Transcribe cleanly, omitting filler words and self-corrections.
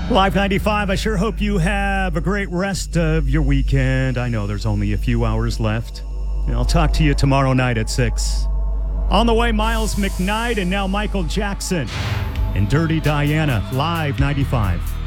Live 95, I sure hope you have a great rest of your weekend. I know there's only a few hours left. And I'll talk to you tomorrow night at 6. On the way, Miles McKnight and now Michael Jackson and Dirty Diana, Live 95.